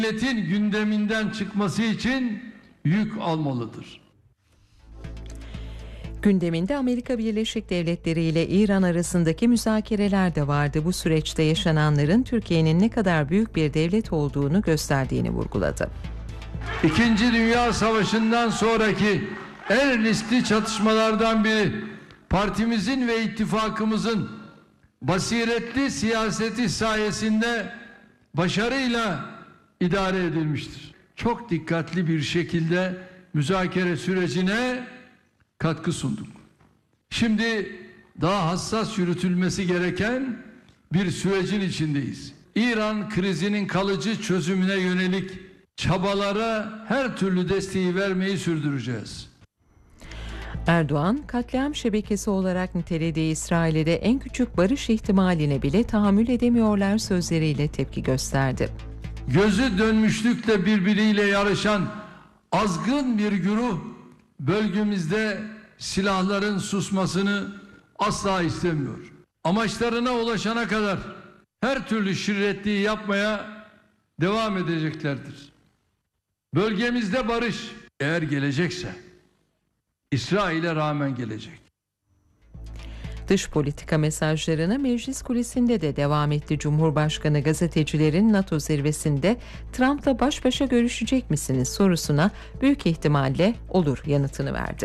milletin gündeminden çıkması için yük almalıdır. Gündeminde Amerika Birleşik Devletleri ile İran arasındaki müzakereler de vardı. Bu süreçte yaşananların Türkiye'nin ne kadar büyük bir devlet olduğunu gösterdiğini vurguladı. İkinci Dünya Savaşı'ndan sonraki en riskli çatışmalardan biri partimizin ve ittifakımızın basiretli siyaseti sayesinde başarıyla idare edilmiştir. Çok dikkatli bir şekilde müzakere sürecine katkı sunduk. Şimdi daha hassas yürütülmesi gereken bir sürecin içindeyiz. İran krizinin kalıcı çözümüne yönelik çabalara her türlü desteği vermeyi sürdüreceğiz. Erdoğan, katliam şebekesi olarak nitelediği İsrail'e de en küçük barış ihtimaline bile tahammül edemiyorlar sözleriyle tepki gösterdi. Gözü dönmüşlükle birbiriyle yarışan azgın bir güruh bölgemizde silahların susmasını asla istemiyor. Amaçlarına ulaşana kadar her türlü şirretliği yapmaya devam edeceklerdir. Bölgemizde barış eğer gelecekse İsrail'e rağmen gelecek. Dış politika mesajlarına meclis kulisinde de devam etti. Cumhurbaşkanı gazetecilerin NATO zirvesinde Trump'la baş başa görüşecek misiniz sorusuna büyük ihtimalle olur yanıtını verdi.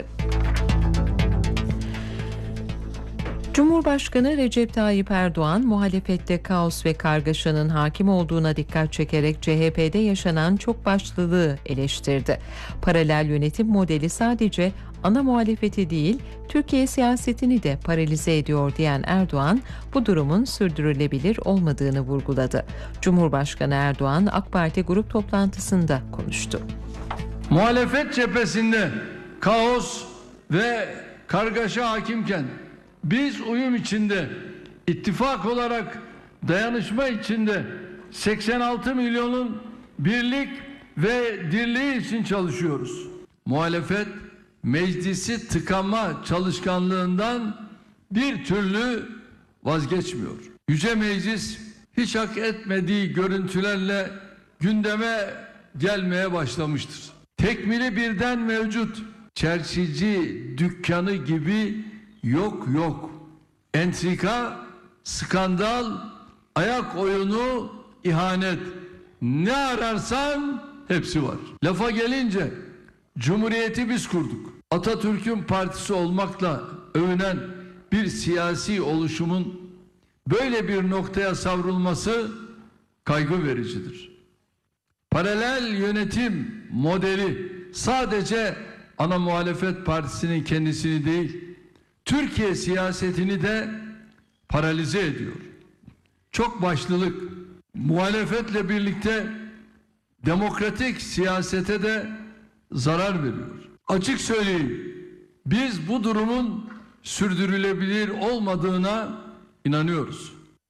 Cumhurbaşkanı Recep Tayyip Erdoğan, muhalefette kaos ve kargaşanın hakim olduğuna dikkat çekerek CHP'de yaşanan çok başlılığı eleştirdi. Paralel yönetim modeli sadece ana muhalefeti değil, Türkiye siyasetini de paralize ediyor diyen Erdoğan, bu durumun sürdürülebilir olmadığını vurguladı. Cumhurbaşkanı Erdoğan, AK Parti grup toplantısında konuştu. Muhalefet cephesinde kaos ve kargaşa hakimken biz uyum içinde, ittifak olarak dayanışma içinde 86 milyonun birlik ve dirliği için çalışıyoruz. Muhalefet meclisi tıkama çalışkanlığından bir türlü vazgeçmiyor. Yüce Meclis hiç hak etmediği görüntülerle gündeme gelmeye başlamıştır. Tekmili birden mevcut, çerçici dükkanı gibi yok. Entrika, skandal, ayak oyunu, ihanet. Ne ararsan hepsi var. Lafa gelince Cumhuriyeti biz kurduk. Atatürk'ün partisi olmakla övünen bir siyasi oluşumun böyle bir noktaya savrulması kaygı vericidir. Paralel yönetim modeli sadece ana muhalefet partisinin kendisini değil, Türkiye siyasetini de paralize ediyor. Çok başlılık, muhalefetle birlikte demokratik siyasete de zarar veriyor. Açık söyleyeyim, biz bu durumun sürdürülebilir olmadığına inanıyoruz.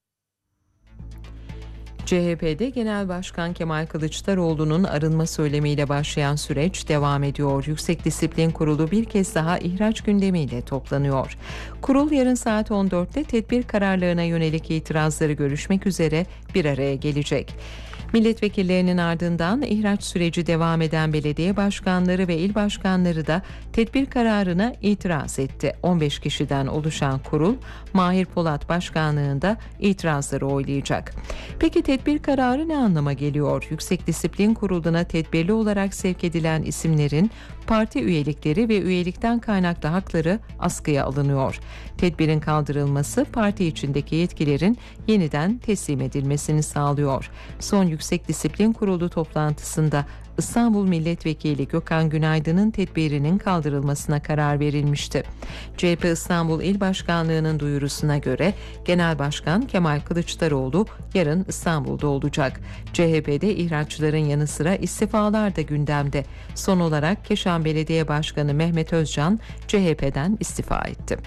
CHP'de Genel Başkan Kemal Kılıçdaroğlu'nun arınma söylemiyle başlayan süreç devam ediyor. Yüksek Disiplin Kurulu bir kez daha ihraç gündemiyle toplanıyor. Kurul yarın saat 14'te tedbir kararlarına yönelik itirazları görüşmek üzere bir araya gelecek. Milletvekillerinin ardından ihraç süreci devam eden belediye başkanları ve il başkanları da tedbir kararına itiraz etti. 15 kişiden oluşan kurul, Mahir Polat başkanlığında itirazları oylayacak. Peki tedbir kararı ne anlama geliyor? Yüksek Disiplin Kurulu'na tedbirli olarak sevk edilen isimlerin parti üyelikleri ve üyelikten kaynaklı hakları askıya alınıyor. Tedbirin kaldırılması parti içindeki yetkilerin yeniden teslim edilmesini sağlıyor. Son Yüksek Disiplin Kurulu toplantısında İstanbul Milletvekili Gökhan Günaydın'ın tedbirinin kaldırılmasına karar verilmişti. CHP İstanbul İl Başkanlığı'nın duyurusuna göre Genel Başkan Kemal Kılıçdaroğlu yarın İstanbul'da olacak. CHP'de ihraçların yanı sıra istifalar da gündemde. Son olarak Keşan Belediye Başkanı Mehmet Özcan CHP'den istifa etti.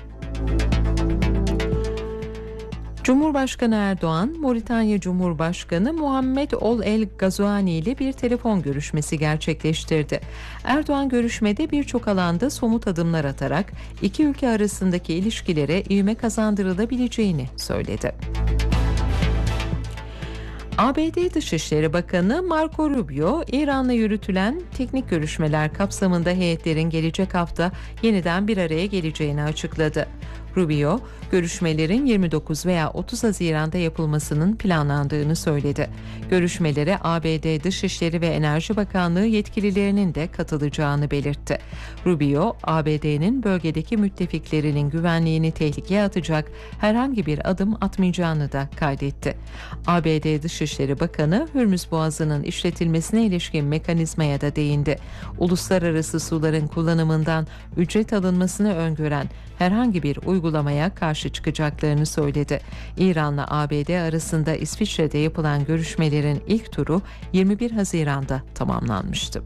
Cumhurbaşkanı Erdoğan, Moritanya Cumhurbaşkanı Muhammed Ould El Ghazouani ile bir telefon görüşmesi gerçekleştirdi. Erdoğan görüşmede birçok alanda somut adımlar atarak iki ülke arasındaki ilişkilere ivme kazandırılabileceğini söyledi. ABD Dışişleri Bakanı Marco Rubio, İran'la yürütülen teknik görüşmeler kapsamında heyetlerin gelecek hafta yeniden bir araya geleceğini açıkladı. Rubio, görüşmelerin 29 veya 30 Haziran'da yapılmasının planlandığını söyledi. Görüşmelere ABD Dışişleri ve Enerji Bakanlığı yetkililerinin de katılacağını belirtti. Rubio, ABD'nin bölgedeki müttefiklerinin güvenliğini tehlikeye atacak herhangi bir adım atmayacağını da kaydetti. ABD Dışişleri Bakanı, Hürmüz Boğazı'nın işletilmesine ilişkin mekanizmaya da değindi. Uluslararası suların kullanımından ücret alınmasını öngören herhangi bir uygulamaya karşı çıkacaklarını söyledi. İran'la ABD arasında İsviçre'de yapılan görüşmelerin ilk turu 21 Haziran'da tamamlanmıştı.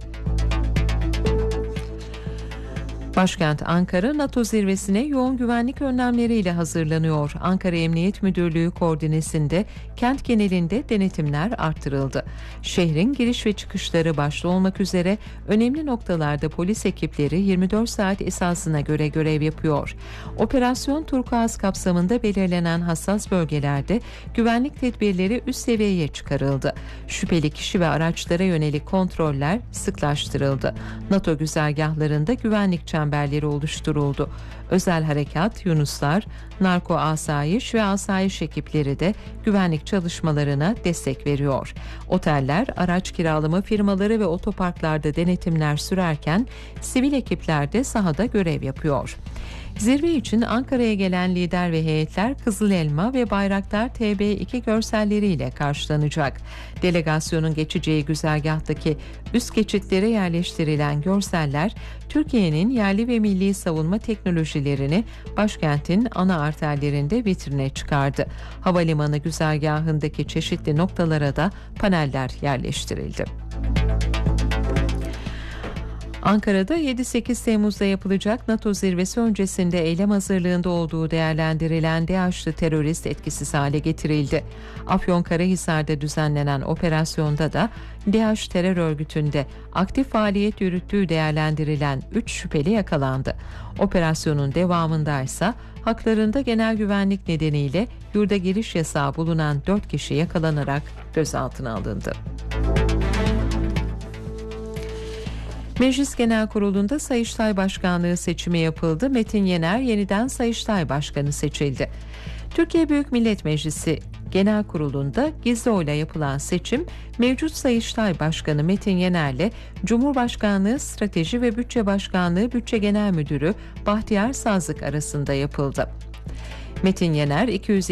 Başkent Ankara, NATO zirvesine yoğun güvenlik önlemleriyle hazırlanıyor. Ankara Emniyet Müdürlüğü koordinesinde kent genelinde denetimler arttırıldı. Şehrin giriş ve çıkışları başta olmak üzere önemli noktalarda polis ekipleri 24 saat esasına göre görev yapıyor. Operasyon Turkuaz kapsamında belirlenen hassas bölgelerde güvenlik tedbirleri üst seviyeye çıkarıldı. Şüpheli kişi ve araçlara yönelik kontroller sıklaştırıldı. NATO güzergahlarında güvenlik çemberleri oluşturuldu. Özel harekat, Yunuslar, narko asayiş ve asayiş ekipleri de güvenlik çalışmalarına destek veriyor. Oteller, araç kiralama firmaları ve otoparklarda denetimler sürerken sivil ekipler de sahada görev yapıyor. Zirve için Ankara'ya gelen lider ve heyetler Kızıl Elma ve Bayraktar TB2 görselleriyle karşılanacak. Delegasyonun geçeceği güzergahtaki üst geçitlere yerleştirilen görseller, Türkiye'nin yerli ve milli savunma teknolojilerini başkentin ana arterlerinde vitrine çıkardı. Havalimanı güzergahındaki çeşitli noktalara da paneller yerleştirildi. Ankara'da 7-8 Temmuz'da yapılacak NATO zirvesi öncesinde eylem hazırlığında olduğu değerlendirilen DAEŞ'lı terörist etkisiz hale getirildi. Afyonkarahisar'da düzenlenen operasyonda da DAEŞ terör örgütünde aktif faaliyet yürüttüğü değerlendirilen 3 şüpheli yakalandı. Operasyonun devamında ise haklarında genel güvenlik nedeniyle yurda giriş yasağı bulunan 4 kişi yakalanarak gözaltına alındı. Meclis Genel Kurulu'nda Sayıştay Başkanlığı seçimi yapıldı. Metin Yener yeniden Sayıştay Başkanı seçildi. Türkiye Büyük Millet Meclisi Genel Kurulu'nda gizli oyla yapılan seçim, mevcut Sayıştay Başkanı Metin Yener'le Cumhurbaşkanlığı Strateji ve Bütçe Başkanlığı Bütçe Genel Müdürü Bahtiyar Sazlık arasında yapıldı. Metin Yener